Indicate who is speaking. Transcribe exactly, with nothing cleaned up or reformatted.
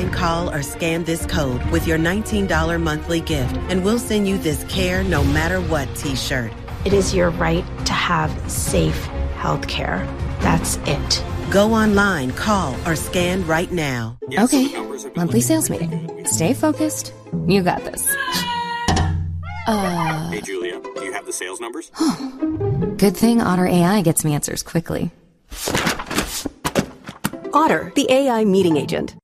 Speaker 1: online, call, or scan this code with your nineteen dollars monthly gift, and we'll send you this Care No Matter What t-shirt.
Speaker 2: It is your right to have safe health care. That's it.
Speaker 1: Go online, call, or scan right now.
Speaker 3: Okay, monthly sales meeting. Stay focused. You got this. Uh.
Speaker 4: Hey, Julia, do you have the sales numbers?
Speaker 3: Good thing Otter A I gets me answers quickly.
Speaker 5: Otter, the A I meeting agent.